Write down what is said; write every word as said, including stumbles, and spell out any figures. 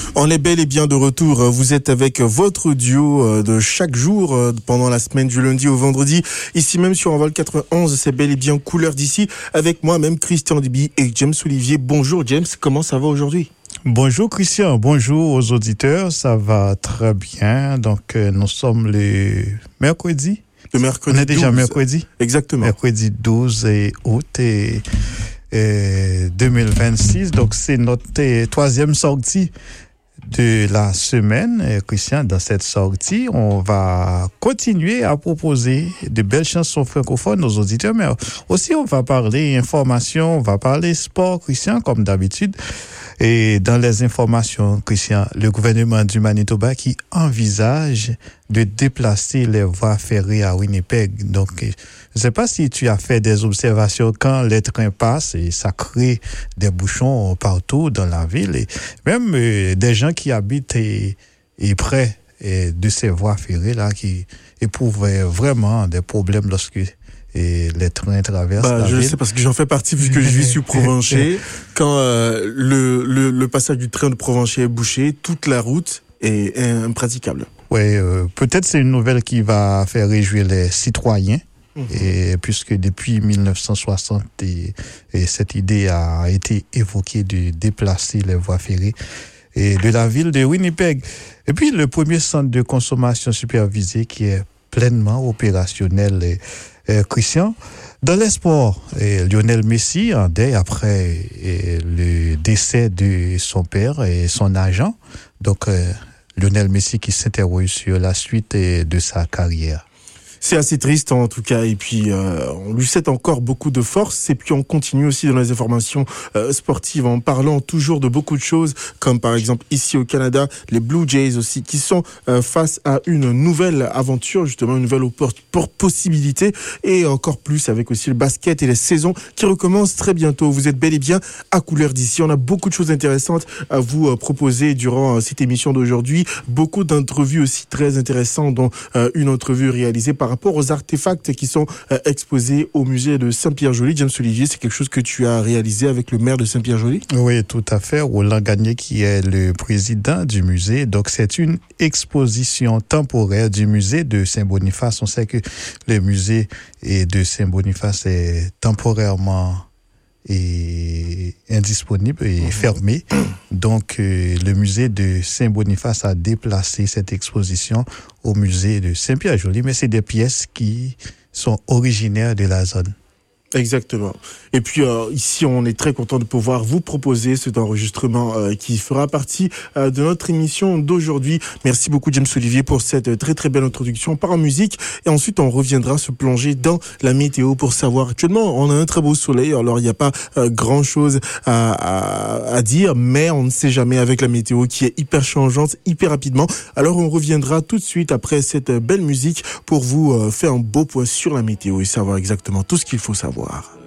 On est bel et bien de retour. Vous êtes avec votre duo de chaque jour pendant la semaine du lundi au vendredi. Ici même sur Envol quatre-vingt-onze, c'est bel et bien Couleur d'ici avec moi-même Christian Duby et James Olivier. Bonjour James, comment ça va aujourd'hui? Bonjour Christian, bonjour aux auditeurs, ça va très bien. Donc euh, nous sommes le mercredi. Le mercredi On est déjà douze. Mercredi. Exactement. Mercredi douze et août et, et deux mille vingt-six. Donc c'est notre euh, troisième sortie de la semaine. Et Christian, dans cette sortie, on va continuer à proposer de belles chansons francophones aux auditeurs, mais aussi on va parler information, on va parler sport, Christian, comme d'habitude. Et dans les informations, Christian, le gouvernement du Manitoba qui envisage de déplacer les voies ferrées à Winnipeg. Donc, je ne sais pas si tu as fait des observations quand les trains passent et ça crée des bouchons partout dans la ville. Et même euh, des gens qui habitent et, et près et de ces voies ferrées-là qui éprouvent vraiment des problèmes lorsque et les trains traversent bah, la je ville. le sais parce que j'en fais partie vu que je vis sur Provencher. Quand euh, le, le, le passage du train de Provencher est bouché, toute la route est, est impraticable. Oui, euh, peut-être c'est une nouvelle qui va faire réjouir les citoyens. Mmh. Et puisque depuis dix-neuf cent soixante, et, et cette idée a été évoquée de déplacer les voies ferrées et de la ville de Winnipeg. Et puis le premier centre de consommation supervisée qui est pleinement opérationnel. Et, et Christian, dans les sports, et Lionel Messi en deuil après et le décès de son père et son agent. Donc euh, Lionel Messi qui s'interroge sur la suite de sa carrière. C'est assez triste en tout cas, et puis euh, on lui souhaite encore beaucoup de force, et puis on continue aussi dans les informations euh, sportives en parlant toujours de beaucoup de choses, comme par exemple ici au Canada, les Blue Jays aussi, qui sont euh, face à une nouvelle aventure, justement une nouvelle oppor- possibilité, et encore plus avec aussi le basket et les saisons qui recommencent très bientôt. Vous êtes bel et bien à Couleur d'ici, on a beaucoup de choses intéressantes à vous euh, proposer durant euh, cette émission d'aujourd'hui, beaucoup d'entrevues aussi très intéressantes, dont euh, une entrevue réalisée par rapport aux artefacts qui sont euh, exposés au musée de Saint-Pierre-Joli. James Olivier, c'est quelque chose que tu as réalisé avec le maire de Saint-Pierre-Joli? Oui, tout à fait. Roland Gagné qui est le président du musée. Donc, c'est une exposition temporaire du musée de Saint-Boniface. On sait que le musée de Saint-Boniface est temporairement et indisponible et mmh. fermé. Donc, euh, le musée de Saint-Boniface a déplacé cette exposition au musée de Saint-Pierre-Joli, mais c'est des pièces qui sont originaires de la zone. Exactement. Et puis euh, ici, on est très content de pouvoir vous proposer cet enregistrement euh, qui fera partie euh, de notre émission d'aujourd'hui. Merci beaucoup James Olivier pour cette très très belle introduction par musique. Et ensuite, on reviendra se plonger dans la météo pour savoir. Actuellement, on a un très beau soleil. Alors, il n'y a pas euh, grand chose à, à, à dire, mais on ne sait jamais avec la météo qui est hyper changeante, hyper rapidement. Alors, on reviendra tout de suite après cette belle musique pour vous euh, faire un beau point sur la météo et savoir exactement tout ce qu'il faut savoir.